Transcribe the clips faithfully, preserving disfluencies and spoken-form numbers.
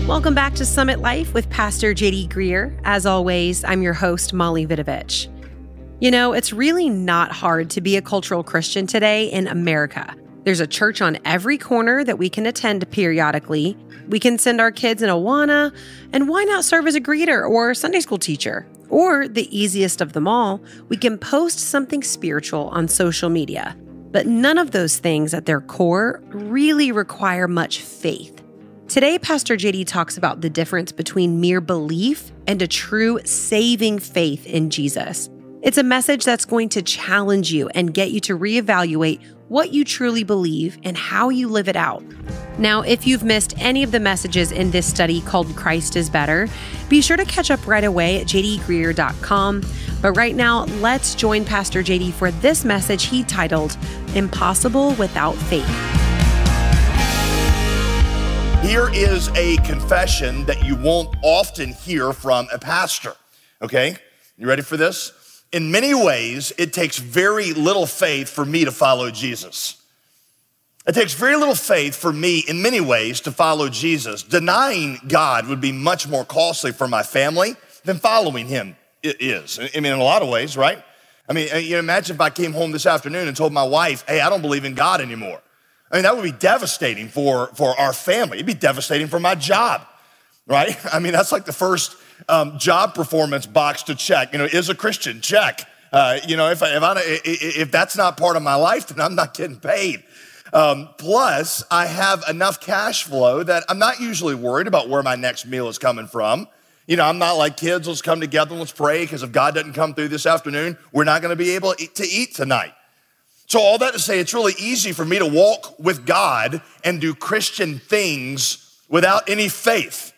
Welcome back to Summit Life with Pastor J D Greer. As always, I'm your host, Molly Vidovich. You know, it's really not hard to be a cultural Christian today in America. There's a church on every corner that we can attend periodically. We can send our kids in Awana, and why not serve as a greeter or Sunday school teacher? Or, the easiest of them all, we can post something spiritual on social media. But none of those things at their core really require much faith. Today, Pastor J D talks about the difference between mere belief and a true saving faith in Jesus. It's a message that's going to challenge you and get you to reevaluate what you truly believe and how you live it out. Now, if you've missed any of the messages in this study called Christ is Better, be sure to catch up right away at j d greer dot com. But right now, let's join Pastor J D for this message he titled, Impossible Without Faith. Here is a confession that you won't often hear from a pastor, okay? You ready for this? In many ways, it takes very little faith for me to follow Jesus. It takes very little faith for me, in many ways, to follow Jesus. Denying God would be much more costly for my family than following him is. I mean, in a lot of ways, right? I mean, you know, imagine if I came home this afternoon and told my wife, hey, I don't believe in God anymore. I mean, that would be devastating for, for our family. It'd be devastating for my job, right? I mean, that's like the first um, job performance box to check. You know, is a Christian, check. Uh, you know, if, I, if, I, if that's not part of my life, then I'm not getting paid. Um, plus, I have enough cash flow that I'm not usually worried about where my next meal is coming from. You know, I'm not like, kids, let's come together and let's pray, because if God doesn't come through this afternoon, we're not going to be able to eat tonight. So all that to say, it's really easy for me to walk with God and do Christian things without any faith.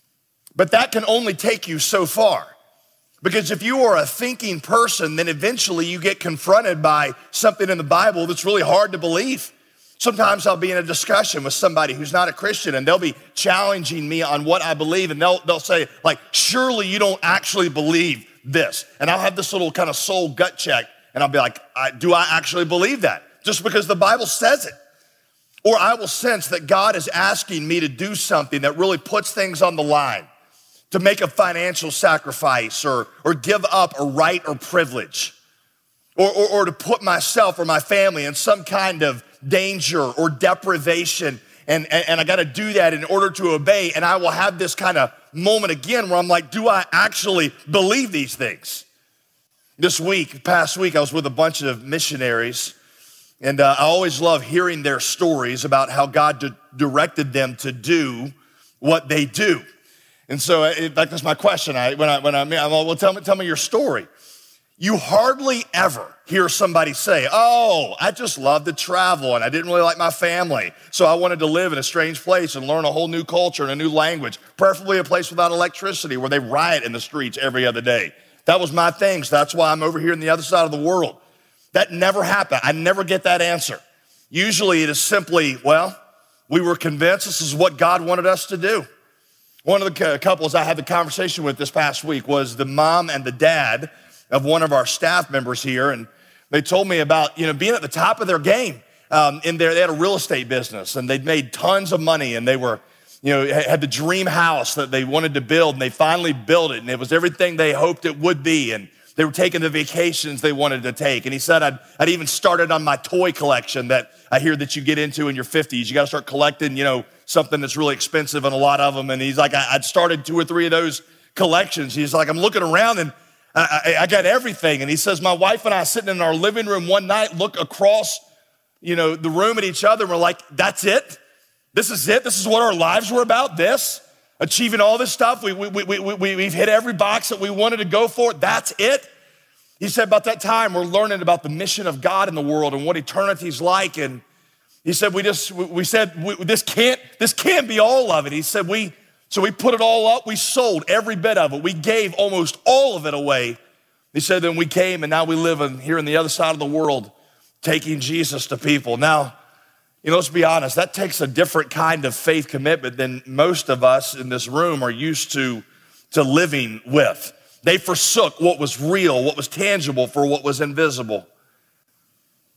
But that can only take you so far. Because if you are a thinking person, then eventually you get confronted by something in the Bible that's really hard to believe. Sometimes I'll be in a discussion with somebody who's not a Christian, and they'll be challenging me on what I believe, and they'll, they'll say, like, surely you don't actually believe this. And I'll have this little kind of soul gut check. And I'll be like, I, do I actually believe that? Just because the Bible says it. Or I will sense that God is asking me to do something that really puts things on the line, to make a financial sacrifice or, or give up a right or privilege, or, or, or to put myself or my family in some kind of danger or deprivation. And, and, and I got to do that in order to obey. And I will have this kind of moment again where I'm like, do I actually believe these things? This week, past week, I was with a bunch of missionaries, and uh, I always love hearing their stories about how God di- directed them to do what they do. And so, in fact, that's my question. I, when I, when I, I'm like, well, tell me, tell me your story. You hardly ever hear somebody say, oh, I just love to travel, and I didn't really like my family, so I wanted to live in a strange place and learn a whole new culture and a new language, preferably a place without electricity where they riot in the streets every other day. That was my thing, so that's why I'm over here on the other side of the world. That never happened. I never get that answer. Usually it is simply, well, we were convinced this is what God wanted us to do. One of the couples I had the conversation with this past week was the mom and the dad of one of our staff members here, and they told me about, you know, being at the top of their game. Um, in there, they had a real estate business, and they'd made tons of money, and they were, you know, had the dream house that they wanted to build, and they finally built it, and it was everything they hoped it would be, and they were taking the vacations they wanted to take. And he said, I'd, I'd even started on my toy collection that I hear that you get into in your fifties. You got to start collecting, you know, something that's really expensive and a lot of them. And he's like, I, I'd started two or three of those collections. He's like, I'm looking around and I, I, I got everything. And he says, my wife and I sitting in our living room one night, look across, you know, the room at each other. And we're like, that's it? This is it? This is what our lives were about? This? Achieving all this stuff? We, we, we, we, we, we've hit every box that we wanted to go for. That's it? He said about that time, we're learning about the mission of God in the world and what eternity's like. And he said, we just, we said, we, this can't, this can't be all of it. He said, we, so we put it all up. We sold every bit of it. We gave almost all of it away. He said, then we came and now we live in, here on the other side of the world, taking Jesus to people. Now, you know, let's be honest, that takes a different kind of faith commitment than most of us in this room are used to, to living with. They forsook what was real, what was tangible for what was invisible.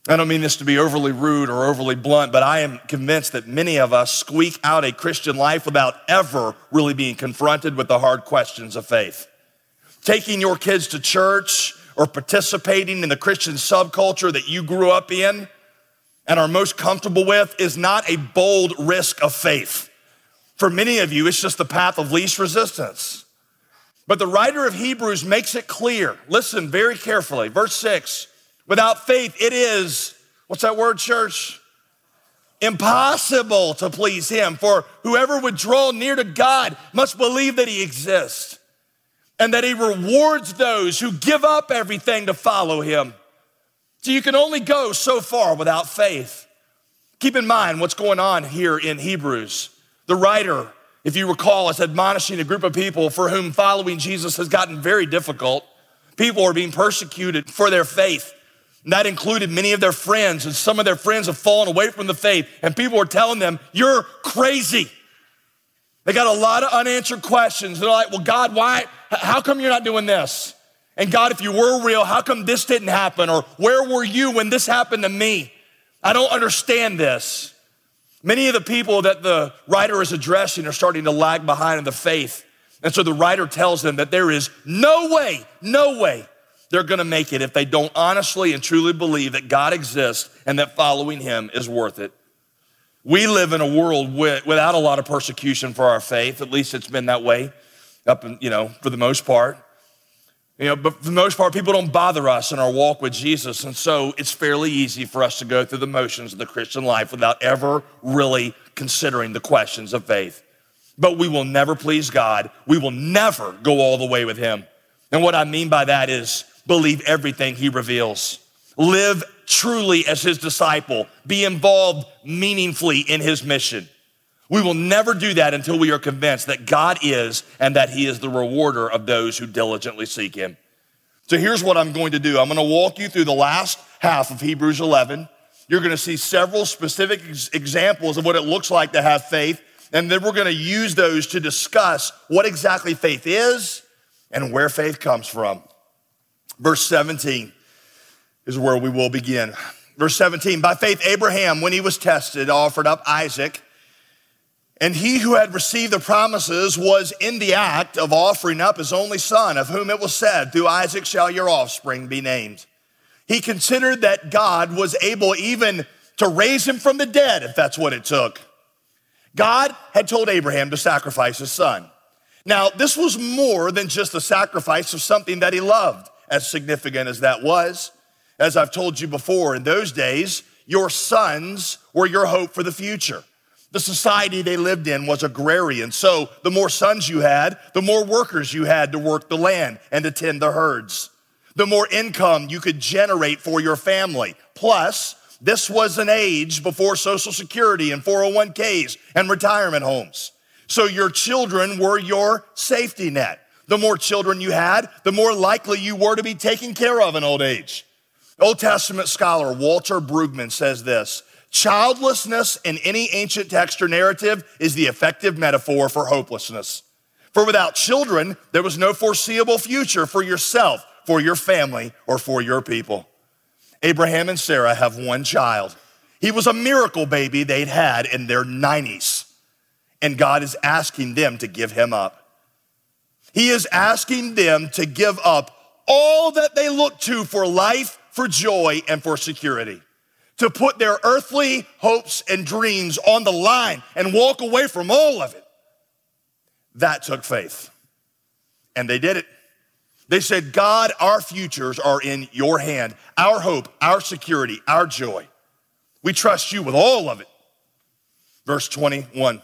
I don't mean this to be overly rude or overly blunt, but I am convinced that many of us squeak out a Christian life without ever really being confronted with the hard questions of faith. Taking your kids to church or participating in the Christian subculture that you grew up in and are most comfortable with is not a bold risk of faith. For many of you, it's just the path of least resistance. But the writer of Hebrews makes it clear. Listen very carefully. Verse six, without faith, it is, what's that word, church? Impossible to please him. For whoever would draw near to God must believe that he exists and that he rewards those who give up everything to follow him. So you can only go so far without faith. Keep in mind what's going on here in Hebrews. The writer, if you recall, is admonishing a group of people for whom following Jesus has gotten very difficult. People are being persecuted for their faith. And that included many of their friends, and some of their friends have fallen away from the faith, and people are telling them, you're crazy. They got a lot of unanswered questions. They're like, well, God, why, how come you're not doing this? And God, if you were real, how come this didn't happen? Or where were you when this happened to me? I don't understand this. Many of the people that the writer is addressing are starting to lag behind in the faith. And so the writer tells them that there is no way, no way they're gonna make it if they don't honestly and truly believe that God exists and that following him is worth it. We live in a world with, without a lot of persecution for our faith. At least it's been that way up in, you know, for the most part. You know, but for the most part, people don't bother us in our walk with Jesus. And so it's fairly easy for us to go through the motions of the Christian life without ever really considering the questions of faith. But we will never please God. We will never go all the way with him. And what I mean by that is believe everything he reveals. Live truly as his disciple. Be involved meaningfully in his mission. We will never do that until we are convinced that God is and that he is the rewarder of those who diligently seek him. So here's what I'm going to do. I'm going to walk you through the last half of Hebrews eleven. You're going to see several specific ex- examples of what it looks like to have faith. And then we're going to use those to discuss what exactly faith is and where faith comes from. Verse seventeen is where we will begin. Verse seventeen, by faith, Abraham, when he was tested, offered up Isaac. And he who had received the promises was in the act of offering up his only son, of whom it was said, through Isaac shall your offspring be named. He considered that God was able even to raise him from the dead, if that's what it took. God had told Abraham to sacrifice his son. Now, this was more than just the sacrifice of something that he loved, as significant as that was. As I've told you before, in those days, your sons were your hope for the future. The society they lived in was agrarian, so the more sons you had, the more workers you had to work the land and to tend the herds. The more income you could generate for your family. Plus, this was an age before Social Security and four oh one k's and retirement homes. So your children were your safety net. The more children you had, the more likely you were to be taken care of in old age. Old Testament scholar Walter Brueggemann says this, childlessness in any ancient text or narrative is the effective metaphor for hopelessness. For without children, there was no foreseeable future for yourself, for your family, or for your people. Abraham and Sarah have one child. He was a miracle baby they'd had in their nineties, and God is asking them to give him up. He is asking them to give up all that they look to for life, for joy, and for security. To put their earthly hopes and dreams on the line and walk away from all of it. That took faith. And they did it. They said, God, our futures are in your hand. Our hope, our security, our joy. We trust you with all of it. Verse twenty-one.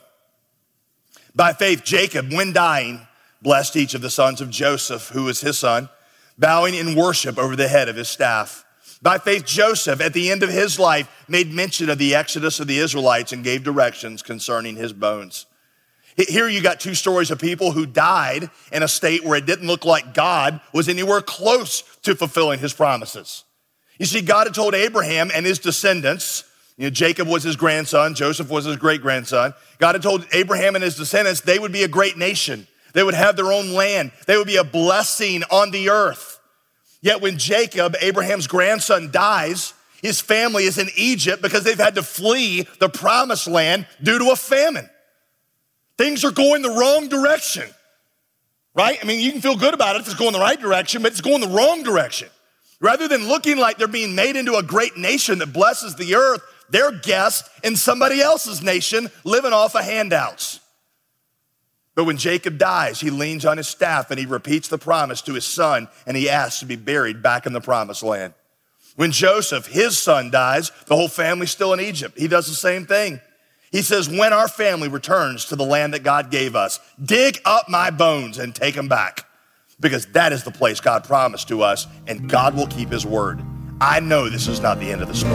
By faith, Jacob, when dying, blessed each of the sons of Joseph, who was his son, bowing in worship over the head of his staff. By faith, Joseph, at the end of his life, made mention of the exodus of the Israelites and gave directions concerning his bones. Here you got two stories of people who died in a state where it didn't look like God was anywhere close to fulfilling his promises. You see, God had told Abraham and his descendants, you know, Jacob was his grandson, Joseph was his great-grandson. God had told Abraham and his descendants they would be a great nation. They would have their own land. They would be a blessing on the earth. Yet when Jacob, Abraham's grandson, dies, His family is in Egypt because they've had to flee the promised land due to a famine. Things are going the wrong direction, right? I mean, you can feel good about it if it's going the right direction, but it's going the wrong direction. Rather than looking like they're being made into a great nation that blesses the earth, they're guests in somebody else's nation living off of handouts. But when Jacob dies, he leans on his staff and he repeats the promise to his son, and he asks to be buried back in the promised land. When Joseph, his son, dies, the whole family's still in Egypt. He does the same thing. He says, when our family returns to the land that God gave us, dig up my bones and take them back, because that is the place God promised to us, and God will keep his word. I know this is not the end of the story.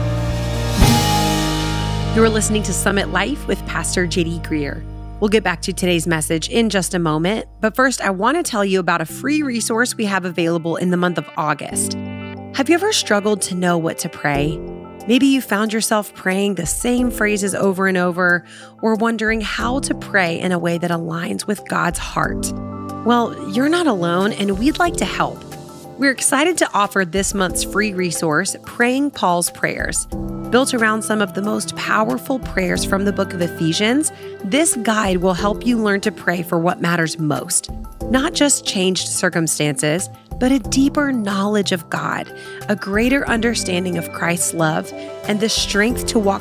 You're listening to Summit Life with Pastor J D Greear. We'll get back to today's message in just a moment, but first I want to tell you about a free resource we have available in the month of August. Have you ever struggled to know what to pray? Maybe you found yourself praying the same phrases over and over, or wondering how to pray in a way that aligns with God's heart. Well, you're not alone, and we'd like to help. We're excited to offer this month's free resource, Praying Paul's Prayers. Built around some of the most powerful prayers from the book of Ephesians, this guide will help you learn to pray for what matters most. Not just changed circumstances, but a deeper knowledge of God, a greater understanding of Christ's love, and the strength to walk